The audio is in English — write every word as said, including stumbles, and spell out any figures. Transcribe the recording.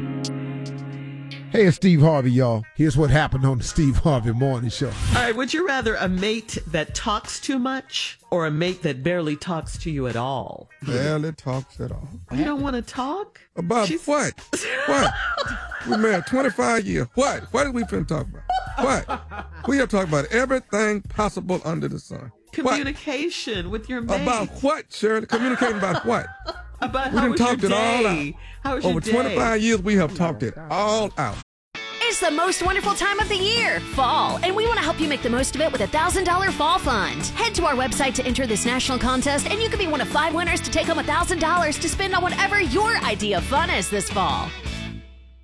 Hey, it's Steve Harvey, y'all. Here's what happened on the Steve Harvey Morning Show. All right, would you rather a mate that talks too much or a mate that barely talks to you at all? Barely talks at all. You don't want to talk? About She's... what? What? We're married twenty-five years. What? What are we finna talk about? What? We have talked about everything possible under the sun. Communication what? with your mate. About what, Shirley? Communicating about what? About we how done was talked your it day? all out. How was Over your day? twenty-five years, we have talked it all out. It's the most wonderful time of the year, fall, and we want to help you make the most of it with a one thousand dollars Fall Fund. Head to our website to enter this national contest, and you could be one of five winners to take home one thousand dollars to spend on whatever your idea of fun is this fall.